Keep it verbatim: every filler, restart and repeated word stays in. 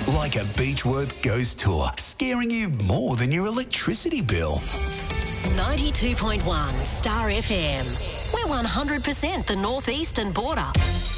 Like a Beechworth Ghost Tour, scaring you more than your electricity bill. ninety-two point one Star F M. We're one hundred percent the northeastern border.